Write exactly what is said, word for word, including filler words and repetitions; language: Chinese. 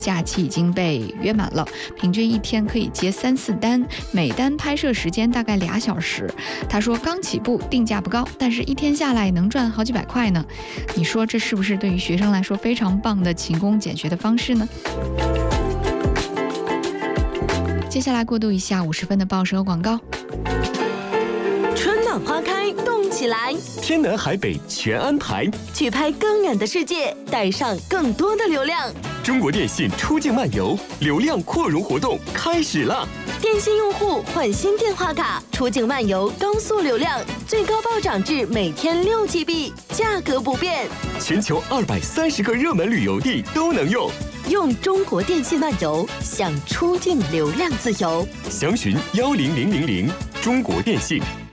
假期已经被约满了，平均一天可以接三四单，每单拍摄时间大概俩小时。他说刚起步，定价不高，但是一天下来能赚好几百块呢。你说这是不是对于学生来说非常棒的勤工俭学的方式呢？接下来过渡一下五十分的报时和广告。 春暖花开，动起来！ 天南海北全安排， 去拍更远的世界，带上更多的流量。 中国电信出境漫游流量扩容活动开始了！ 电信用户换新电话卡，出境漫游高速流量，最高暴涨至每天六 G B， 价格不变。 全球二百三十个热门旅游地都能用。 用中国电信漫游，享出境流量自由。 详询幺零零零零，中国电信。